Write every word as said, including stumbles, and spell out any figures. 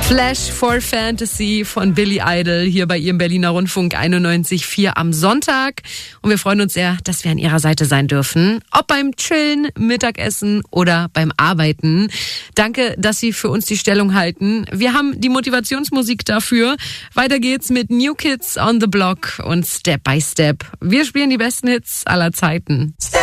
Flash for Fantasy von Billy Idol hier bei Ihrem Berliner Rundfunk einundneunzig Komma vier am Sonntag. Und wir freuen uns sehr, dass wir an Ihrer Seite sein dürfen. Ob beim Chillen, Mittagessen oder beim Arbeiten. Danke, dass Sie für uns die Stellung halten. Wir haben die Motivationsmusik dafür. Weiter geht's mit New Kids on the Block und Step by Step. Wir spielen die besten Hits aller Zeiten. Step